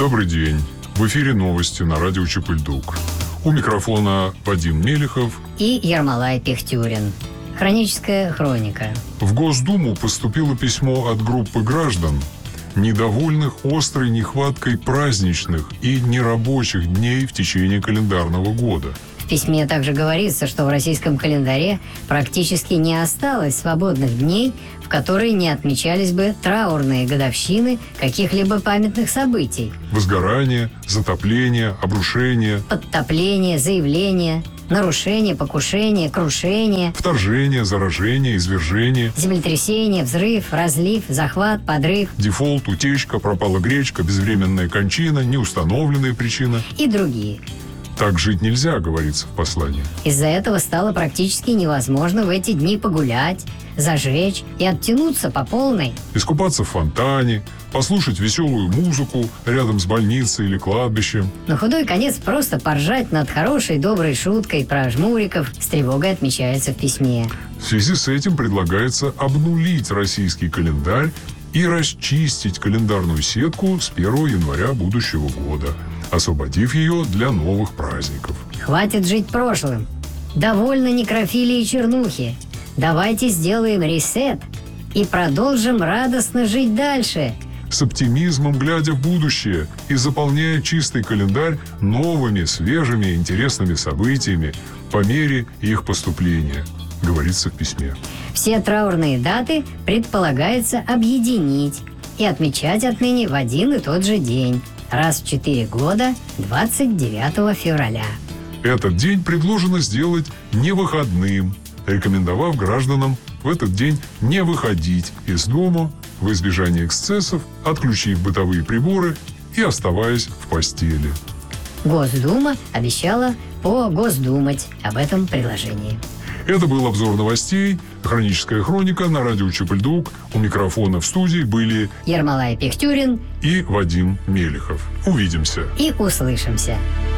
Добрый день. В эфире новости на радио Чапыльдук. У микрофона Вадим Мелихов и Ермолай Пихтюрин. Хроническая хроника. В Госдуму поступило письмо от группы граждан, недовольных острой нехваткой праздничных и нерабочих дней в течение календарного года. В письме также говорится, что в российском календаре практически не осталось свободных дней, в которые не отмечались бы траурные годовщины каких-либо памятных событий. Возгорание, затопление, обрушение, подтопление, заявление, нарушение, покушение, крушение, вторжение, заражение, извержение, землетрясение, взрыв, разлив, захват, подрыв, дефолт, утечка, пропала гречка, безвременная кончина, неустановленная причина и другие. Так жить нельзя, говорится в послании. Из-за этого стало практически невозможно в эти дни погулять, зажечь и оттянуться по полной. Искупаться в фонтане, послушать веселую музыку рядом с больницей или кладбищем. На худой конец просто поржать над хорошей доброй шуткой про жмуриков с тревогой отмечается в письме. В связи с этим предлагается обнулить российский календарь и расчистить календарную сетку с 1 января будущего года, освободив ее для новых праздников. Хватит жить прошлым. Довольно некрофилии и чернухи. Давайте сделаем ресет и продолжим радостно жить дальше. С оптимизмом глядя в будущее и заполняя чистый календарь новыми, свежими, интересными событиями по мере их поступления, говорится в письме. Все траурные даты предполагается объединить и отмечать отныне в один и тот же день, раз в 4 года, 29 февраля. Этот день предложено сделать невыходным, рекомендовав гражданам в этот день не выходить из дома в избежание эксцессов, отключив бытовые приборы и оставаясь в постели. Госдума обещала погосдумать об этом предложении. Это был обзор новостей. Хроническая хроника на радио Чапыльдук. У микрофона в студии были Ермолай Пихтюрин и Вадим Мелихов. Увидимся. И услышимся.